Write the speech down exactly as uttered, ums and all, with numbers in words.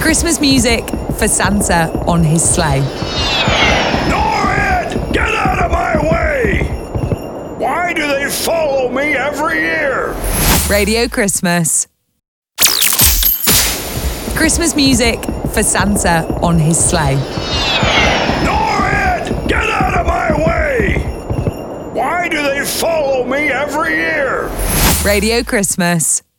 Christmas music for Santa on his sleigh. Norrid! Get out of my way! Why do they follow me every year? Radio Christmas. Christmas music for Santa on his sleigh. Norrid! Get out of my way! Why do they follow me every year? Radio Christmas.